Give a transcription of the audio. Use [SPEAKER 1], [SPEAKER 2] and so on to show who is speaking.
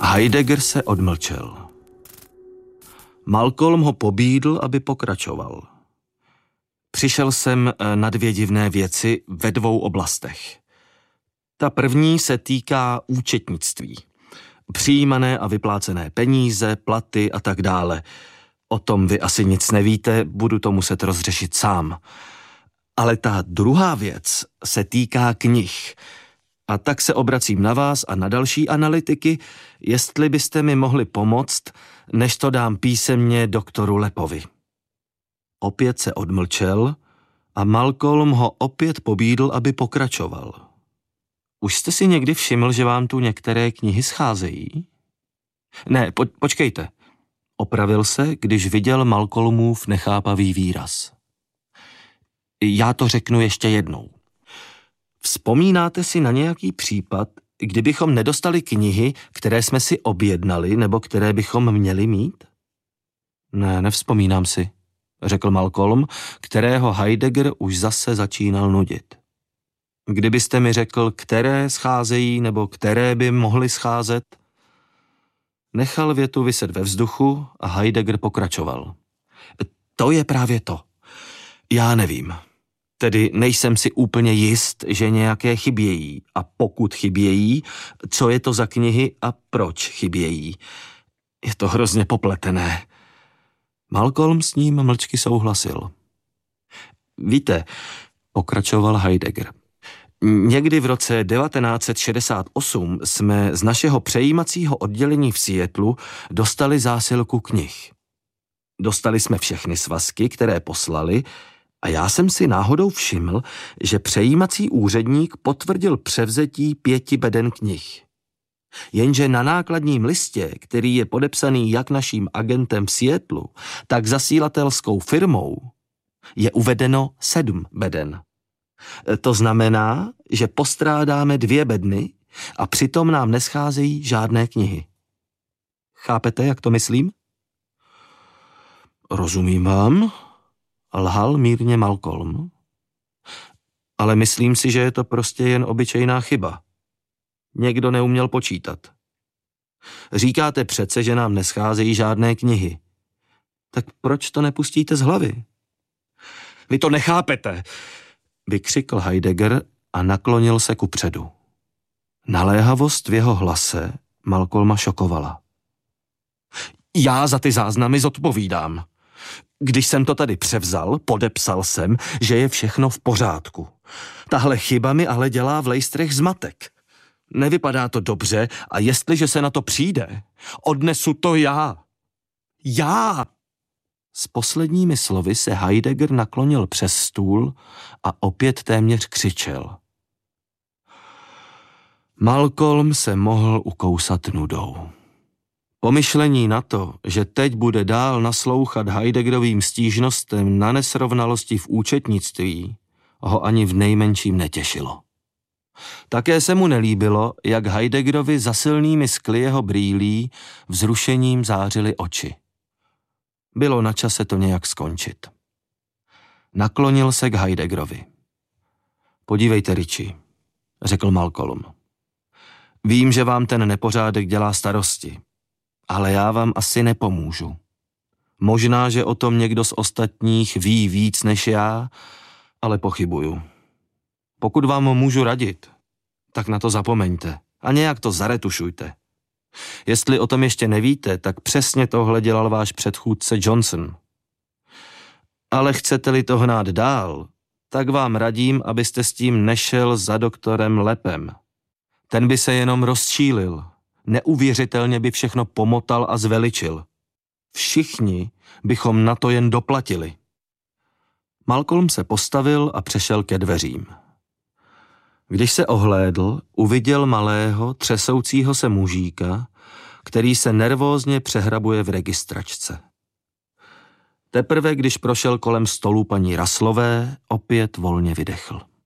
[SPEAKER 1] Heidegger se odmlčel. Malcolm ho pobídl, aby pokračoval. Přišel jsem na 2 divné věci ve 2 oblastech. Ta první se týká účetnictví. Přijímané a vyplácené peníze, platy a tak dále. O tom vy asi nic nevíte, budu to muset rozřešit sám. Ale ta druhá věc se týká knih. A tak se obracím na vás a na další analytiky, jestli byste mi mohli pomoct, než to dám písemně doktoru Lepovi. Opět se odmlčel a Malcolm ho opět pobídl, aby pokračoval. Už jste si někdy všiml, že vám tu některé knihy scházejí? Ne, počkejte. Opravil se, když viděl Malcolmův nechápavý výraz. Já to řeknu ještě jednou. Vzpomínáte si na nějaký případ, kdybychom nedostali knihy, které jsme si objednali nebo které bychom měli mít? Ne, nevzpomínám si, řekl Malcolm, kterého Heidegger už zase začínal nudit. Kdybyste mi řekl, které scházejí nebo které by mohly scházet? Nechal větu viset ve vzduchu a Heidegger pokračoval. To je právě to. Já nevím. Tedy nejsem si úplně jist, že nějaké chybějí. A pokud chybějí, co je to za knihy a proč chybějí? Je to hrozně popletené. Malcolm s ním mlčky souhlasil. Víte, pokračoval Heidegger, někdy v roce 1968 jsme z našeho přejímacího oddělení v Seattlu dostali zásilku knih. Dostali jsme všechny svazky, které poslali, a já jsem si náhodou všiml, že přejímací úředník potvrdil převzetí 5 beden knih. Jenže na nákladním listě, který je podepsaný jak naším agentem v Seattlu, tak zasílatelskou firmou, je uvedeno 7 beden. To znamená, že postrádáme 2 bedny a přitom nám nescházejí žádné knihy. Chápete, jak to myslím? Rozumím vám, lhal mírně Malcolm. Ale myslím si, že je to prostě jen obyčejná chyba. Někdo neuměl počítat. Říkáte přece, že nám nescházejí žádné knihy. Tak proč to nepustíte z hlavy? Vy to nechápete, vykřikl Heidegger a naklonil se kupředu. Naléhavost v jeho hlase Malcolma šokovala. Já za ty záznamy zodpovídám. Když jsem to tady převzal, podepsal jsem, že je všechno v pořádku. Tahle chyba mi ale dělá v lejstrech zmatek. Nevypadá to dobře a jestliže se na to přijde, odnesu to já. Já! S posledními slovy se Heidegger naklonil přes stůl a opět téměř křičel. Malcolm se mohl ukousat nudou. Pomyšlení na to, že teď bude dál naslouchat Heideggerovým stížnostem na nesrovnalosti v účetnictví, ho ani v nejmenším netěšilo. Také se mu nelíbilo, jak Heideggerovi za silnými skly jeho brýlí vzrušením zářily oči. Bylo na čase to nějak skončit. Naklonil se k Heideggerovi. Podívejte, Richie, řekl Malcolm. Vím, že vám ten nepořádek dělá starosti, ale já vám asi nepomůžu. Možná, že o tom někdo z ostatních ví víc než já, ale pochybuju. Pokud vám můžu radit, tak na to zapomeňte a nějak to zaretušujte. Jestli o tom ještě nevíte, tak přesně tohle dělal váš předchůdce Johnson. Ale chcete-li to hnát dál, tak vám radím, abyste s tím nešel za doktorem Lepem. Ten by se jenom rozčílil. Neuvěřitelně by všechno pomotal a zveličil. Všichni bychom na to jen doplatili. Malcolm se postavil a přešel ke dveřím. Když se ohlédl, uviděl malého, třesoucího se mužíka, který se nervózně přehrabuje v registračce. Teprve, když prošel kolem stolu paní Russlové, opět volně vydechl.